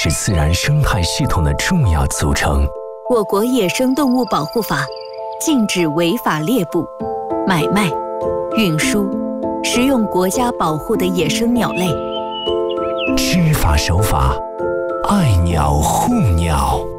是自然生态系统的重要组成。 我国野生动物保护法禁止违法猎捕、买卖、运输、食用国家保护的野生鸟类。 知法守法，爱鸟护鸟。